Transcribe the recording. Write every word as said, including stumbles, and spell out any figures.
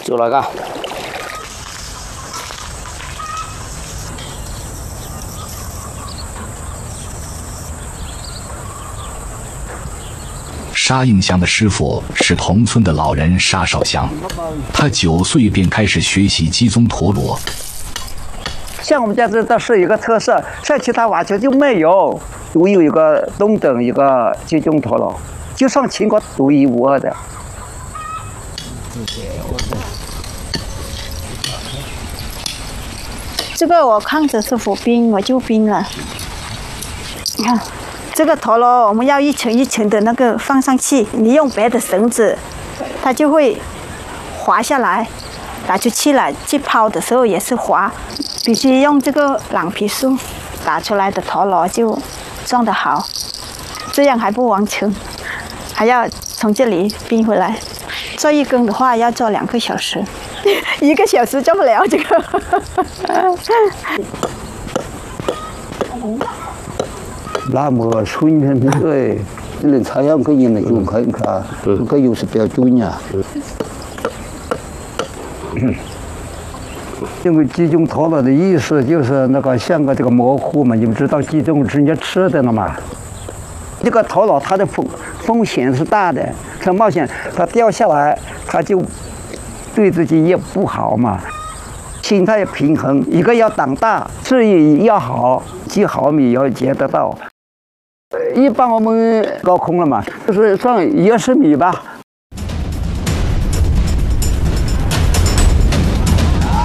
做那个。 沙印祥的师傅是同村的老人沙少祥，他九岁便开始学习鸡枞陀螺。 像我们家这倒是一个特色，在其他瓦球就没有，独有一个东等一个鸡枞陀螺，就上全国独一无二的。 这个我看着师傅冰，我就冰了。你看。这个陀螺我们要一层一层的那个放上去，你用别的绳子，它就会滑下来，打出去了。去抛的时候也是滑，必须用这个朗皮树打出来的陀螺就撞得好，这样还不完成，还要从这里冰回来。做一根的话要做两个小时，一个小时做不了这个。 那么春天对，那太阳可以那种看看，这个又是比较准呀。因为鸡枞陀螺的意思就是那个像个这个模糊嘛，你们知道鸡枞直接吃的了嘛？这个陀螺它的风风险是大的，它冒险它掉下来，它就对自己也不好嘛。心态平衡，一个要胆大，视野要好，几毫米要接得到。一般我们高空了嘛，就是算一二十米吧。